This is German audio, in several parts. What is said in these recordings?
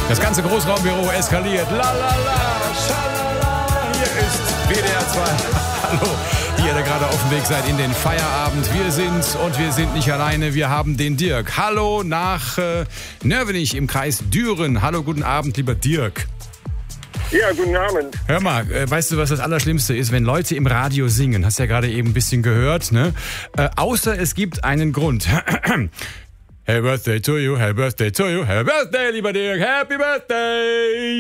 Das ganze Großraumbüro eskaliert. La la la, schalala. Hier ist WDR 2. Hallo, die ihr da gerade auf dem Weg seid in den Feierabend. Wir sind nicht alleine. Wir haben den Dirk. Hallo nach Nörvenich im Kreis Düren. Hallo, guten Abend, lieber Dirk. Ja, guten Abend. Hör mal, weißt du, was das Allerschlimmste ist? Wenn Leute im Radio singen, hast du ja gerade eben ein bisschen gehört, ne? Außer es gibt einen Grund. Happy Birthday to you, Happy Birthday to you, Happy Birthday, lieber Dirk, Happy Birthday!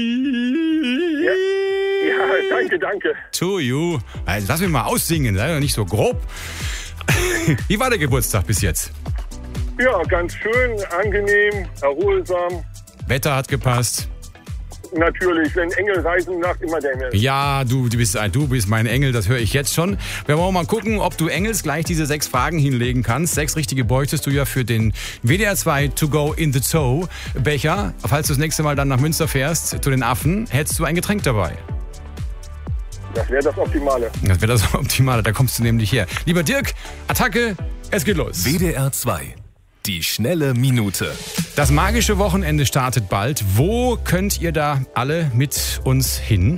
Ja, danke. To you. Also lass mich mal aussingen, sei doch nicht so grob. Wie war der Geburtstag bis jetzt? Ja, ganz schön, angenehm, erholsam. Wetter hat gepasst. Natürlich, wenn Engel reisen, nach immer der Engel. Ja, du bist mein Engel, das höre ich jetzt schon. Wir wollen mal gucken, ob du Engels gleich diese 6 Fragen hinlegen kannst. 6 richtige bräuchtest du ja für den WDR 2 To Go in the Zoo Becher. Falls du das nächste Mal dann nach Münster fährst, zu den Affen, hättest du ein Getränk dabei. Das wäre das Optimale. Das wäre das Optimale, da kommst du nämlich her. Lieber Dirk, Attacke, es geht los. WDR 2. Die schnelle Minute. Das magische Wochenende startet bald. Wo könnt ihr da alle mit uns hin?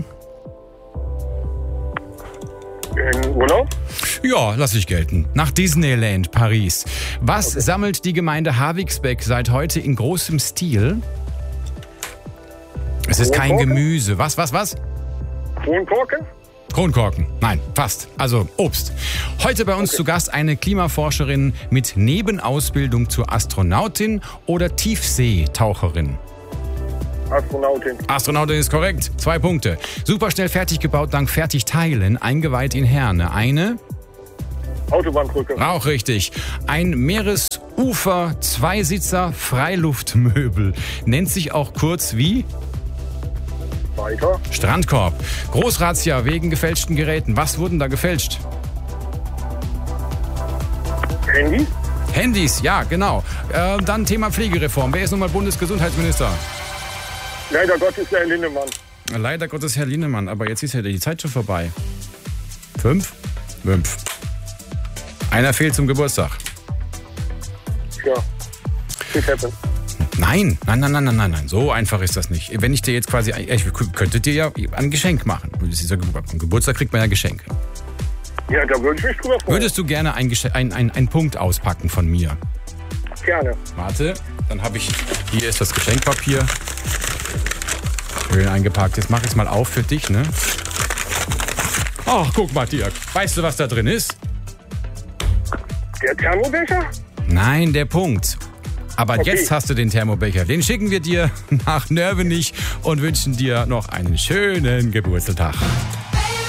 In Urlaub? Ja, lass ich gelten. Nach Disneyland, Paris. Was sammelt die Gemeinde Havigsbeck seit heute in großem Stil? Es ist kein Kronkorken? Gemüse. Was? Kronkorken? Kronkorken. Nein, fast. Also Obst. Heute bei uns zu Gast eine Klimaforscherin mit Nebenausbildung zur Astronautin oder Tiefseetaucherin. Astronautin. Astronautin ist korrekt. 2 Punkte. Superschnell fertig gebaut dank Fertigteilen. Eingeweiht in Herne. Eine? Autobahnbrücke. Auch richtig. Ein Meeresufer, 2-Sitzer, Freiluftmöbel. Nennt sich auch kurz wie? Weiter. Strandkorb. Großrazzia wegen gefälschten Geräten. Was wurden da gefälscht? Handy? Handys, ja, genau. Dann Thema Pflegereform. Wer ist nun mal Bundesgesundheitsminister? Leider Gottes, Herr Lindemann. Leider Gottes Herr Lindemann, aber jetzt ist ja die Zeit schon vorbei. 5? 5. Einer fehlt zum Geburtstag. Ja. It happens. Nein. So einfach ist das nicht. Wenn ich dir jetzt quasi, ich könnte dir ja ein Geschenk machen. Am Geburtstag kriegt man ja Geschenke. Ja, da würde ich mich drüber freuen. Würdest du gerne einen Punkt auspacken von mir? Gerne. Warte, dann habe ich, hier ist das Geschenkpapier. Schön eingepackt. Jetzt mach ich es mal auf für dich, ne? Ach, guck mal, Dirk. Weißt du, was da drin ist? Der Thermobecher? Nein, der Punkt. Aber Okay. Jetzt hast du den Thermobecher. Den schicken wir dir nach Nörvenich und wünschen dir noch einen schönen Geburtstag.